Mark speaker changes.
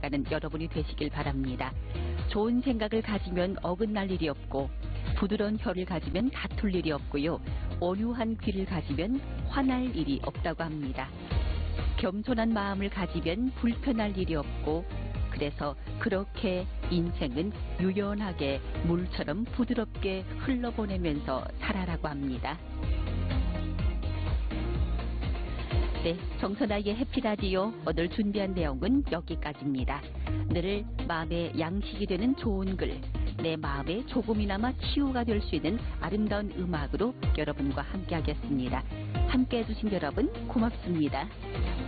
Speaker 1: 살아가는 여러분이 되시길 바랍니다. 좋은 생각을 가지면 어긋날 일이 없고 부드러운 혀를 가지면 다툴 일이 없고요. 온유한 귀를 가지면 화날 일이 없다고 합니다. 겸손한 마음을 가지면 불편할 일이 없고 그래서 그렇게 인생은 유연하게 물처럼 부드럽게 흘러보내면서 살아라고 합니다. 네, 정선아의 해피라디오 오늘 준비한 내용은 여기까지입니다. 늘 마음의 양식이 되는 좋은 글, 내 마음에 조금이나마 치유가 될 수 있는 아름다운 음악으로 여러분과 함께 하겠습니다. 함께 해주신 여러분 고맙습니다.